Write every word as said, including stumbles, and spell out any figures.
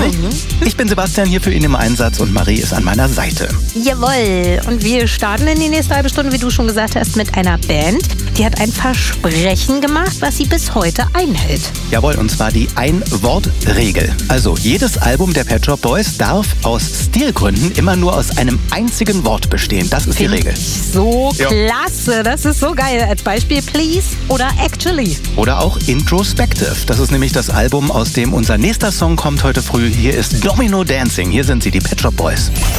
nicht? Ich bin Sebastian, hier für ihn im Einsatz und Marie ist an meiner Seite. Jawohl. Und wir starten in die nächste halbe Stunde, wie du schon gesagt hast, mit einer Band. Die hat ein Versprechen gemacht, was sie bis heute einhält. Jawohl, und zwar die Ein-Wort-Regel. Also jedes Album der Pet Shop Boys darf aus Stilgründen immer nur aus einem einzigen Wort bestehen. Das ist Find die Regel. So Ja. klasse, das ist so geil. Als Beispiel Please oder Actually. Oder auch Introspective. Das ist nämlich das Album, aus dem unser nächster Song kommt heute früh. Hier ist Domino Dancing. Hier sind sie, die Pet Shop Boys.